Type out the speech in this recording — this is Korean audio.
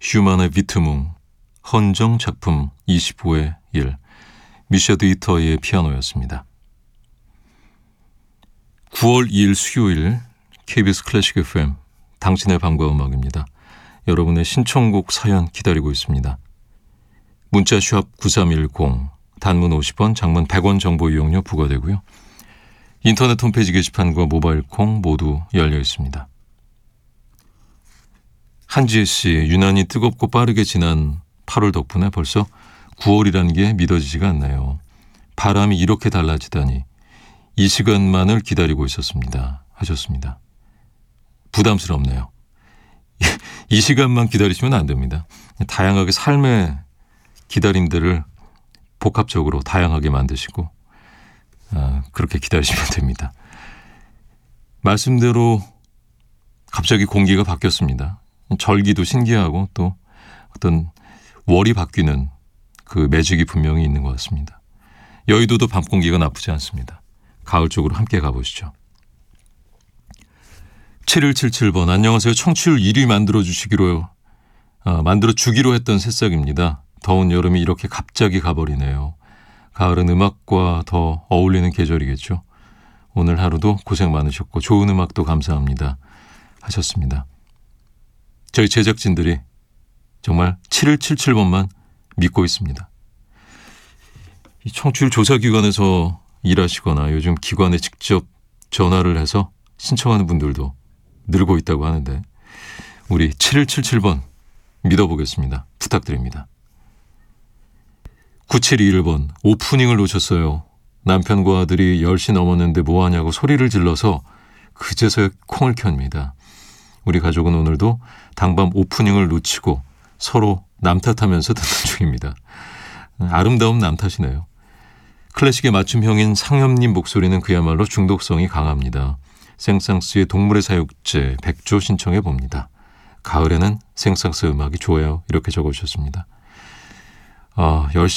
슈만의 비트뭉, 헌정 작품 25의 1, 미셔드 이터의 피아노였습니다. 9월 2일 수요일 KBS 클래식 FM 당신의 밤과 음악입니다. 여러분의 신청곡 사연 기다리고 있습니다. 문자 샵 9310, 단문 50원, 장문 100원 정보 이용료 부과되고요. 인터넷 홈페이지 게시판과 모바일 콩 모두 열려 있습니다. 한지혜 씨, 유난히 뜨겁고 빠르게 지난 8월 덕분에 벌써 9월이라는 게 믿어지지가 않네요. 바람이 이렇게 달라지다니 이 시간만을 기다리고 있었습니다. 하셨습니다. 부담스럽네요. 이 시간만 기다리시면 안 됩니다. 다양하게 삶의 기다림들을 복합적으로 다양하게 만드시고 그렇게 기다리시면 됩니다. 말씀대로 갑자기 공기가 바뀌었습니다. 절기도 신기하고 또 어떤 월이 바뀌는 그 매직이 분명히 있는 것 같습니다. 여의도도 밤 공기가 나쁘지 않습니다. 가을 쪽으로 함께 가보시죠. 7177번, 안녕하세요. 청취율 1위 만들어주기로 했던 새싹입니다. 더운 여름이 이렇게 갑자기 가버리네요. 가을은 음악과 더 어울리는 계절이겠죠. 오늘 하루도 고생 많으셨고 좋은 음악도 감사합니다. 하셨습니다. 저희 제작진들이 정말 7177번만 믿고 있습니다. 이 청취율 조사기관에서 일하시거나 요즘 기관에 직접 전화를 해서 신청하는 분들도 늘고 있다고 하는데 우리 7177번 믿어보겠습니다. 부탁드립니다. 9721번, 오프닝을 놓쳤어요. 남편과 아들이 10시 넘었는데 뭐하냐고 소리를 질러서 그제서야 콩을 켭니다. 우리 가족은 오늘도 당밤 오프닝을 놓치고 서로 남 탓하면서 듣는 중입니다. 아름다운 남 탓이네요. 클래식의 맞춤형인 상엽님 목소리는 그야말로 중독성이 강합니다. 생상스의 동물의 사육제 100조 신청해 봅니다. 가을에는 생상스 음악이 좋아요. 이렇게 적어주셨습니다. 10시